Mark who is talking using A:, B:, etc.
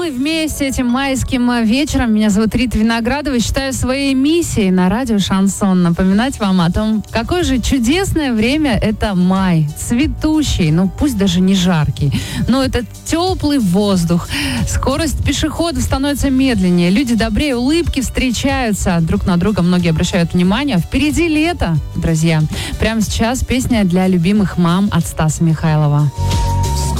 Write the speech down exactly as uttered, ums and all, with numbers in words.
A: мы вместе этим майским вечером. Меня зовут Рита Виноградова. Считаю своей миссией на радио «Шансон» напоминать вам о том, какое же чудесное время это май. Цветущий, ну пусть даже не жаркий, но это теплый воздух. Скорость пешеходов становится медленнее. Люди добрее, улыбки встречаются друг на друга. Многие обращают внимание. Впереди лето, друзья. Прямо сейчас песня для любимых мам от Стаса Михайлова.